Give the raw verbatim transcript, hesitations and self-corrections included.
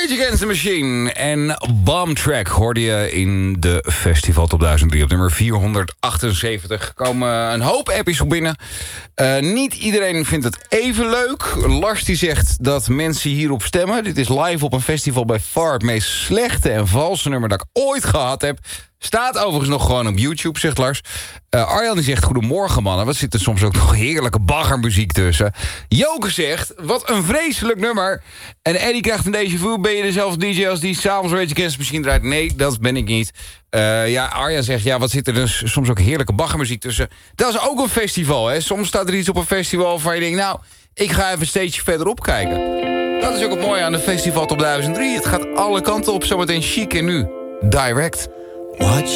Rage Against the Machine en Bomb Track hoorde je in de Festival Top duizend drie. Op nummer vierhonderdachtenzeventig komen een hoop appjes op binnen. Uh, niet iedereen vindt het even leuk. Lars die zegt dat mensen hierop stemmen. Dit is live op een festival bij far het meest slechte en valse nummer dat ik ooit gehad heb. Staat overigens nog gewoon op YouTube, zegt Lars. Uh, Arjan die zegt, goedemorgen mannen. Wat zit er soms ook nog heerlijke baggermuziek tussen. Joke zegt, wat een vreselijk nummer. En Eddie krijgt een déjà vu. Ben je dezelfde D J als die s'avonds Rage Against the Machine draait? Nee, dat ben ik niet. Uh, ja, Arjan zegt, ja, wat zit er dus soms ook heerlijke baggermuziek tussen. Dat is ook een festival, hè. Soms staat er iets op een festival waar je denkt, nou, ik ga even een steentje verderop kijken. Dat is ook het mooie aan de Festival Top duizend drie. Het gaat alle kanten op, zometeen chic en nu direct. Watch